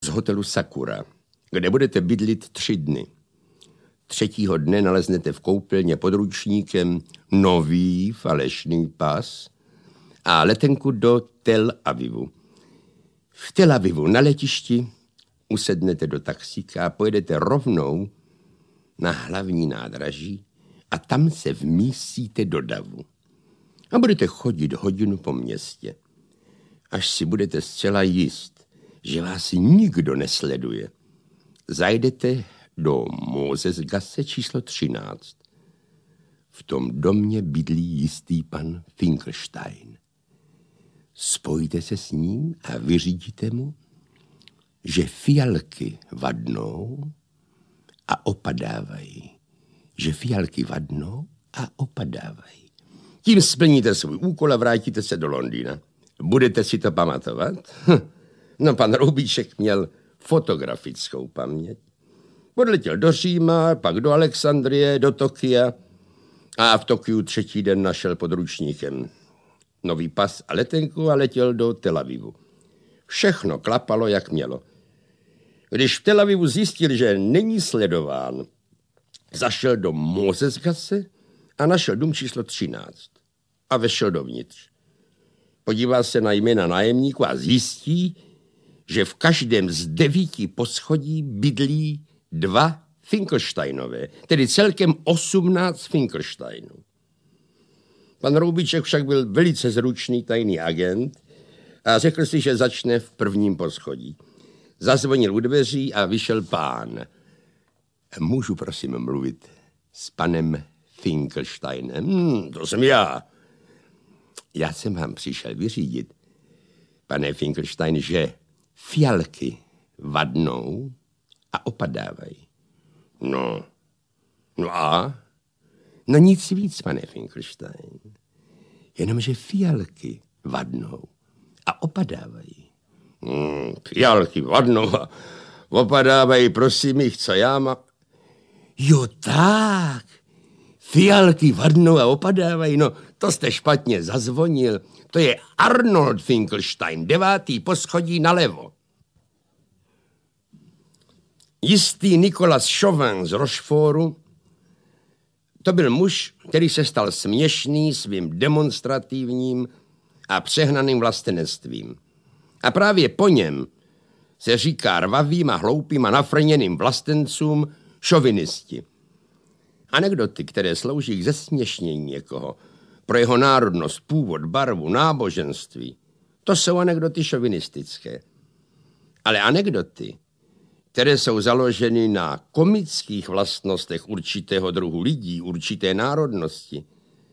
hotelu Sakura, kde budete bydlit 3 dny. 3. dne naleznete v koupelně pod ručníkem nový falešný pas a letenku do Tel Avivu. V Tel Avivu na letišti usednete do taxíka a pojedete rovnou na hlavní nádraží a tam se vmístíte do davu. A budete chodit hodinu po městě, až si budete zcela jist, že vás nikdo nesleduje. Zajdete do Mosesgasse číslo 13. V tom domě bydlí jistý pan Finkelstein. Spojíte se s ním a vyřídíte mu, že fialky vadnou a opadávají. Že fialky vadnou a opadávají. Tím splníte svůj úkol a vrátíte se do Londýna. Budete si to pamatovat? No, pan Roubíček měl fotografickou paměť. Odletěl do Říma, pak do Alexandrie, do Tokia a v Tokiu 3. den našel pod ručníkem nový pas a letenku a letěl do Tel Avivu. Všechno klapalo, jak mělo. Když v Tel Avivu zjistil, že není sledován, zašel do Mosesgasse a našel dům číslo 13 a vešel dovnitř. Podívá se na jména nájemníků a zjistí, že v každém z 9 poschodí bydlí 2 Finkelsteinové, tedy celkem 18 Finkelsteinů. Pan Roubíček však byl velice zručný tajný agent a řekl si, že začne v 1. poschodí. Zazvonil u dveří a vyšel pán. Můžu prosím mluvit s panem Finkelsteinem? To jsem já. Já jsem vám přišel vyřídit, pane Finkelstein, že fialky vadnou a opadávají. No a? No nic víc, pane Finkelstein. Jenomže fialky vadnou a opadávají. Fialky vadnou a opadávají, prosím jich, co já mám. Jo tak, fialky vadnou a opadávají, no to jste špatně zazvonil. To je Arnold Finkelstein, 9. poschodí nalevo. Jistý Nicolas Chauvin z Rochefortu, to byl muž, který se stal směšný svým demonstrativním a přehnaným vlastenectvím. A právě po něm se říká rvavým a hloupým a nafrněným vlastencům šovinisti. Anekdoty, které slouží k zesměšnění někoho pro jeho národnost, původ, barvu, náboženství, to jsou anekdoty šovinistické. Ale anekdoty, které jsou založeny na komických vlastnostech určitého druhu lidí, určité národnosti,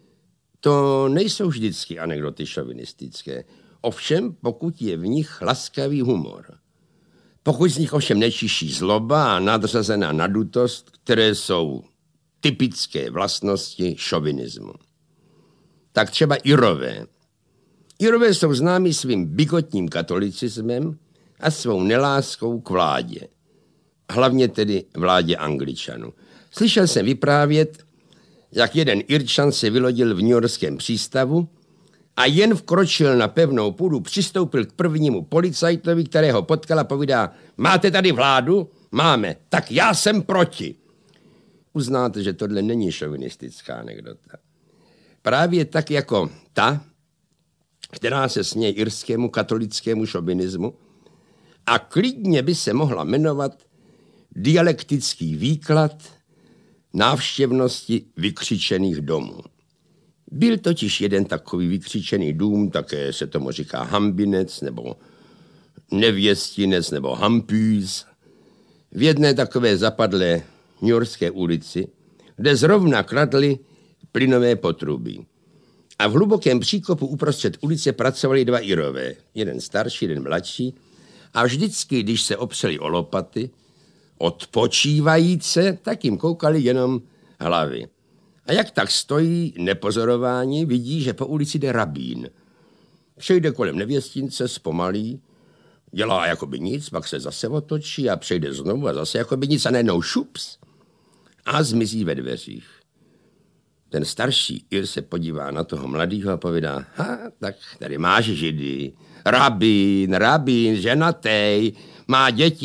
to nejsou vždycky anekdoty šovinistické. Ovšem, pokud je v nich laskavý humor. Pokud z nich ovšem nečiší zloba a nadřazená nadutost, které jsou typické vlastnosti šovinismu. Tak třeba Irové. Irové jsou známí svým bigotním katolicismem a svou neláskou k vládě. Hlavně tedy vládě Angličanů. Slyšel jsem vyprávět, jak jeden Irčan se vylodil v newyorském přístavu a jen vkročil na pevnou půdu, přistoupil k prvnímu policajtovi, kterého potkal a povídá: máte tady vládu? Máme. Tak já jsem proti. Uznáte, že tohle není šovinistická anekdota. Právě tak jako ta, která se směje irskému katolickému šovinismu a klidně by se mohla jmenovat dialektický výklad návštěvnosti vykřičených domů. Byl totiž jeden takový vykřičený dům, také se tomu říká hambinec, nebo nevěstinec, nebo hampůz, v jedné takové zapadlé newyorské ulici, kde zrovna kradli plynové potrubí. A v hlubokém příkopu uprostřed ulice pracovali 2 Irové, jeden starší, jeden mladší, a vždycky, když se opřeli o lopaty, odpočívajíce, tak jim koukali jenom hlavy. A jak tak stojí nepozorováni, vidí, že po ulici jde rabín. Přejde kolem nevěstince, zpomalí, dělá jakoby nic, pak se zase otočí a přejde znovu a zase jakoby nic a najednou šups a zmizí ve dveřích. Ten starší Ir se podívá na toho mladýho a povídá: tak tady máš židy, rabín, ženatej, má děti,